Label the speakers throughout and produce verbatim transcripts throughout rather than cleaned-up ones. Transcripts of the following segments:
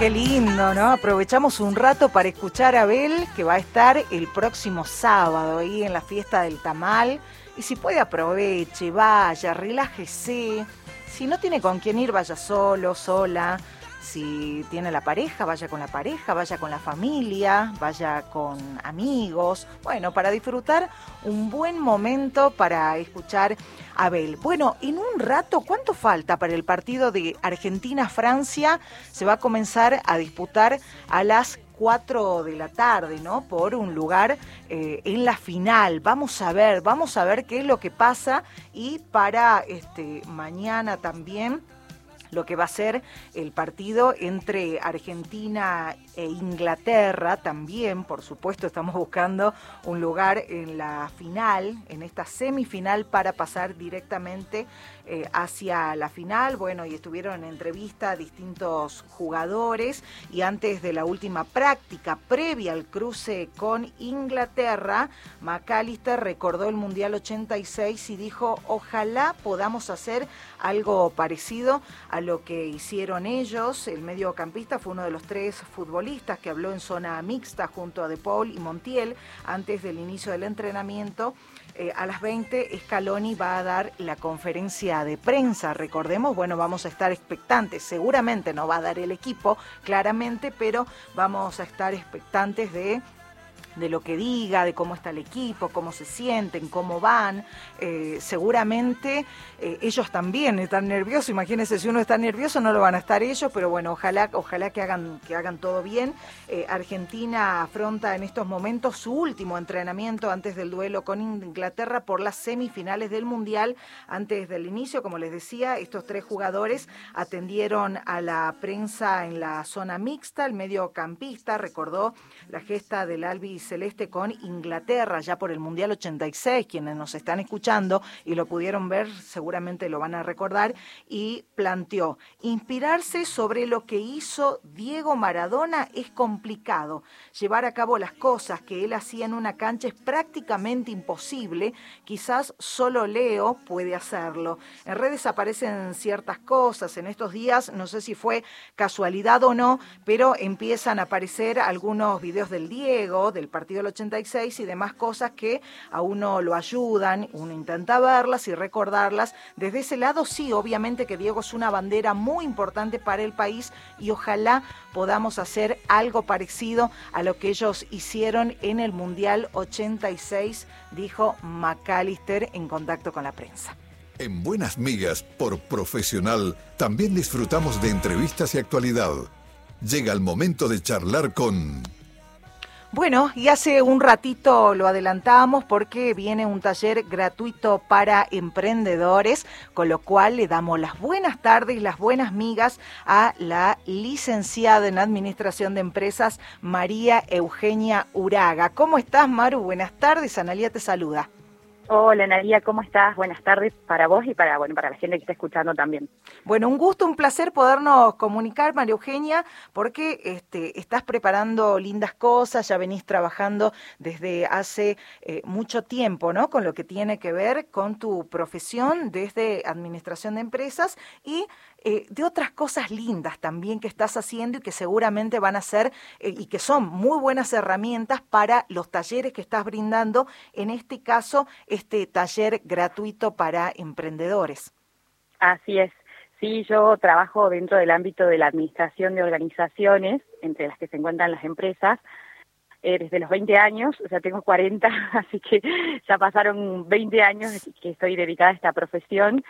Speaker 1: Qué lindo, ¿no? Aprovechamos un rato para escuchar a Abel, que va a estar el próximo sábado ahí en la fiesta del tamal. Y si puede, aproveche, vaya, relájese. Si no tiene con quién ir, vaya solo, sola. Si tiene la pareja, vaya con la pareja, vaya con la familia, vaya con amigos. Bueno, para disfrutar un buen momento para escuchar a Abel. Bueno, en un rato, ¿cuánto falta para el partido de Argentina-Francia? Se va a comenzar a disputar a las cuatro de la tarde, ¿no? Por un lugar eh, en la final. Vamos a ver, vamos a ver qué es lo que pasa. Y para este mañana también lo que va a ser el partido entre Argentina e Inglaterra también, por supuesto, estamos buscando un lugar en la final, en esta semifinal, para pasar directamente eh, hacia la final. Bueno, y estuvieron en entrevista distintos jugadores, y antes de la última práctica previa al cruce con Inglaterra, McAllister recordó el Mundial ochenta y seis y dijo: ojalá podamos hacer algo parecido a lo que hicieron ellos. El mediocampista fue uno de los tres futbolistas que habló en zona mixta junto a De Paul y Montiel antes del inicio del entrenamiento. Eh, a las veinte, Scaloni va a dar la conferencia de prensa. Recordemos, bueno, vamos a estar expectantes. Seguramente no va a dar el equipo, claramente, pero vamos a estar expectantes de... de lo que diga, de cómo está el equipo, cómo se sienten, cómo van. Eh, seguramente eh, ellos también están nerviosos. Imagínense, si uno está nervioso no lo van a estar ellos, pero bueno, ojalá, ojalá que hagan, que hagan todo bien. Eh, Argentina afronta en estos momentos su último entrenamiento antes del duelo con Inglaterra por las semifinales del Mundial. Antes del inicio, como les decía, estos tres jugadores atendieron a la prensa en la zona mixta. El mediocampista recordó la gesta del Albi celeste con Inglaterra ya por el Mundial ochenta y seis. Quienes nos están escuchando y lo pudieron ver seguramente lo van a recordar, y planteó: inspirarse sobre lo que hizo Diego Maradona es complicado, llevar a cabo las cosas que él hacía en una cancha es prácticamente imposible, quizás solo Leo puede hacerlo. En redes aparecen ciertas cosas en estos días, no sé si fue casualidad o no, pero empiezan a aparecer algunos videos del Diego, del partido del ochenta y seis y demás cosas que a uno lo ayudan, uno intenta verlas y recordarlas. Desde ese lado, sí, obviamente que Diego es una bandera muy importante para el país, y ojalá podamos hacer algo parecido a lo que ellos hicieron en el Mundial ochenta y seis, dijo McAllister en contacto con la prensa.
Speaker 2: En Buenas Migas, por Profesional, también disfrutamos de entrevistas y actualidad. Llega el momento de charlar con...
Speaker 1: Bueno, y hace un ratito lo adelantamos porque viene un taller gratuito para emprendedores, con lo cual le damos las buenas tardes, las buenas migas a la licenciada en Administración de Empresas, María Eugenia Uraga. ¿Cómo estás, Maru? Buenas tardes, Analía te saluda.
Speaker 3: Hola, Analía, ¿cómo estás? Buenas tardes para vos y para, bueno, para la gente que está escuchando también.
Speaker 1: Bueno, un gusto, un placer podernos comunicar, María Eugenia, porque este, estás preparando lindas cosas, ya venís trabajando desde hace eh, mucho tiempo, ¿no? Con lo que tiene que ver con tu profesión desde Administración de Empresas y eh, de otras cosas lindas también que estás haciendo y que seguramente van a ser eh, y que son muy buenas herramientas para los talleres que estás brindando, en este caso, este taller gratuito para emprendedores.
Speaker 3: Así es. Sí, yo trabajo dentro del ámbito de la administración de organizaciones, entre las que se encuentran las empresas, eh, desde los veinte años, o sea, tengo cuarenta, así que ya pasaron veinte años que estoy dedicada a esta profesión,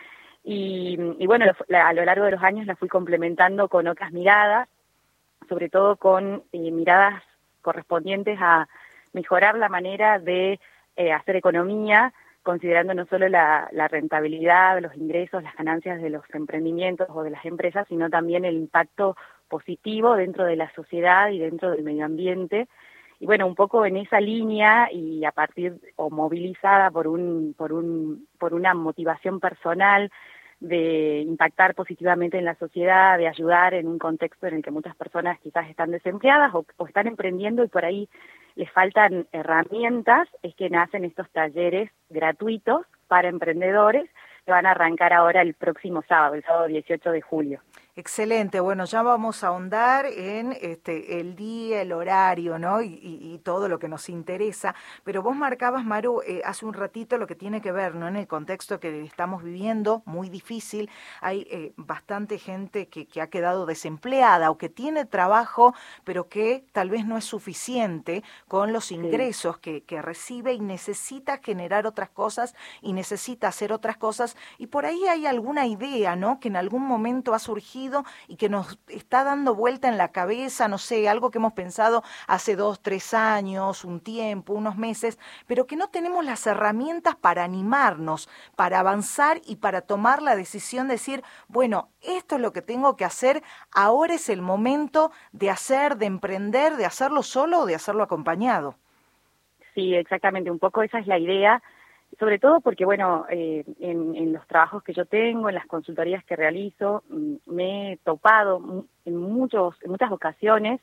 Speaker 3: y, y bueno, la, a lo largo de los años la fui complementando con otras miradas, sobre todo con eh, miradas correspondientes a mejorar la manera de eh, hacer economía, considerando no solo la, la rentabilidad, los ingresos, las ganancias de los emprendimientos o de las empresas, sino también el impacto positivo dentro de la sociedad y dentro del medio ambiente. Y bueno, un poco en esa línea y a partir o movilizada por un por un por una motivación personal de impactar positivamente en la sociedad, de ayudar en un contexto en el que muchas personas quizás están desempleadas o, o están emprendiendo y por ahí les faltan herramientas, es que nacen estos talleres gratuitos para emprendedores que van a arrancar ahora el próximo sábado, el sábado dieciocho de julio.
Speaker 1: Excelente, bueno, ya vamos a ahondar en este, el día, el horario, ¿no? Y, y, y todo lo que nos interesa, pero vos marcabas, Maru, eh, hace un ratito lo que tiene que ver, ¿no? En el contexto que estamos viviendo, muy difícil, hay eh, bastante gente que, que ha quedado desempleada o que tiene trabajo, pero que tal vez no es suficiente con los
Speaker 3: Sí.
Speaker 1: ingresos que, que recibe y necesita generar otras cosas y necesita hacer otras cosas, y por ahí hay alguna idea, ¿no? Que en algún momento ha surgido y que nos está dando vuelta en la cabeza, no sé, algo que hemos pensado hace dos, tres años, un tiempo, unos meses, pero que no tenemos las herramientas para animarnos, para avanzar y para tomar la decisión de decir, bueno, esto es lo que tengo que hacer, ahora es el momento de hacer, de emprender, de hacerlo solo o de hacerlo acompañado.
Speaker 3: Sí, exactamente, un poco esa es la idea, sobre todo porque, bueno, eh, en, en los trabajos que yo tengo, en las consultorías que realizo, mm, me he topado mu- en, muchos, en muchas ocasiones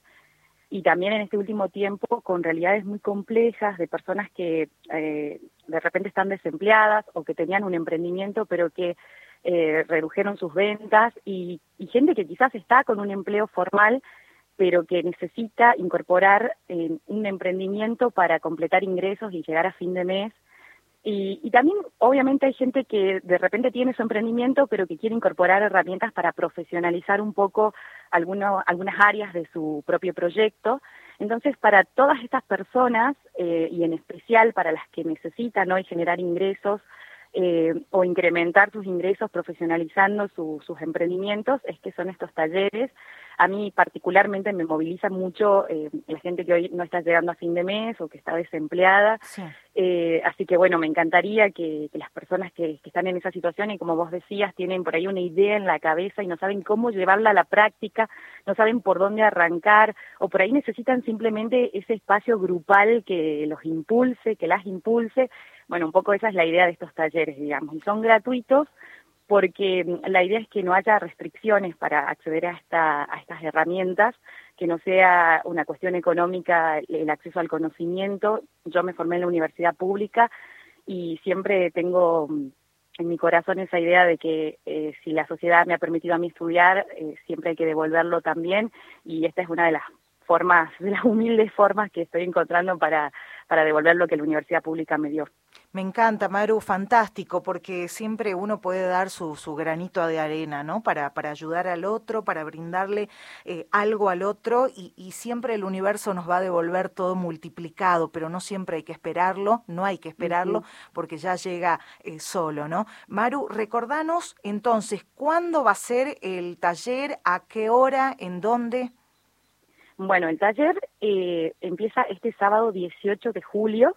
Speaker 3: y también en este último tiempo con realidades muy complejas de personas que eh, de repente están desempleadas o que tenían un emprendimiento pero que eh, redujeron sus ventas y, y gente que quizás está con un empleo formal pero que necesita incorporar eh, un emprendimiento para completar ingresos y llegar a fin de mes. Y, y también, obviamente, hay gente que de repente tiene su emprendimiento, pero que quiere incorporar herramientas para profesionalizar un poco alguno, algunas áreas de su propio proyecto. Entonces, para todas estas personas, eh, y en especial para las que necesitan hoy generar ingresos, eh, o incrementar sus ingresos profesionalizando su, sus emprendimientos, es que son estos talleres. A mí particularmente me moviliza mucho eh, la gente que hoy no está llegando a fin de mes o que está desempleada.
Speaker 1: Sí.
Speaker 3: Eh, así que bueno, me encantaría que, que las personas que, que están en esa situación y como vos decías, tienen por ahí una idea en la cabeza y no saben cómo llevarla a la práctica, no saben por dónde arrancar, o por ahí necesitan simplemente ese espacio grupal que los impulse, que las impulse. Bueno, un poco esa es la idea de estos talleres, digamos, y son gratuitos porque la idea es que no haya restricciones para acceder a, esta, a estas herramientas, que no sea una cuestión económica el acceso al conocimiento. Yo me formé en la universidad pública y siempre tengo en mi corazón esa idea de que eh, si la sociedad me ha permitido a mí estudiar, eh, siempre hay que devolverlo también, y esta es una de las formas, de las humildes formas que estoy encontrando para, para devolver lo que la universidad pública me dio.
Speaker 1: Me encanta, Maru, fantástico, porque siempre uno puede dar su, su granito de arena, ¿no? Para, para ayudar al otro, para brindarle eh, algo al otro, y, y siempre el universo nos va a devolver todo multiplicado, pero no siempre hay que esperarlo, no hay que esperarlo,
Speaker 3: Uh-huh.
Speaker 1: porque ya llega eh, solo, ¿no? Maru, recordanos entonces, ¿cuándo va a ser el taller? ¿A qué hora? ¿En dónde?
Speaker 3: Bueno, el taller eh, empieza este sábado dieciocho de julio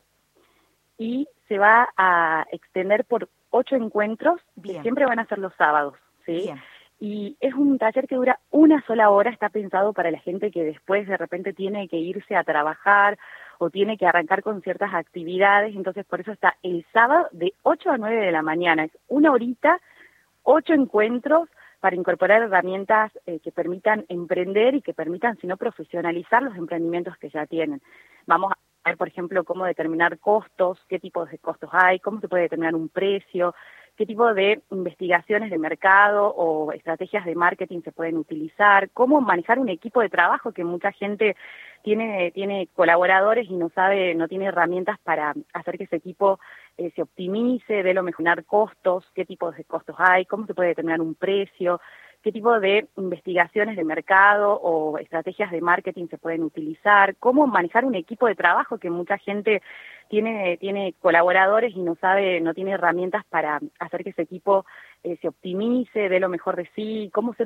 Speaker 3: y se va a extender por ocho encuentros que
Speaker 1: Bien,
Speaker 3: siempre van a ser los sábados, ¿sí?
Speaker 1: bien.
Speaker 3: Y es un taller que dura una sola hora, está pensado para la gente que después de repente tiene que irse a trabajar o tiene que arrancar con ciertas actividades, entonces por eso está el sábado de ocho a nueve de la mañana, es una horita, ocho encuentros para incorporar herramientas eh, que permitan emprender y que permitan, si no, profesionalizar los emprendimientos que ya tienen. Vamos a ver, por ejemplo, cómo determinar costos, qué tipos de costos hay, cómo se puede determinar un precio, qué tipo de investigaciones de mercado o estrategias de marketing se pueden utilizar, cómo manejar un equipo de trabajo, que mucha gente tiene, tiene colaboradores y no sabe, no tiene herramientas para hacer que ese equipo eh, se optimice, de lo mejorar costos, qué tipos de costos hay, cómo se puede determinar un precio, qué tipo de investigaciones de mercado o estrategias de marketing se pueden utilizar, cómo manejar un equipo de trabajo, que mucha gente tiene, tiene colaboradores y no sabe, no tiene herramientas para hacer que ese equipo eh, se optimice, dé lo mejor de sí, cómo ser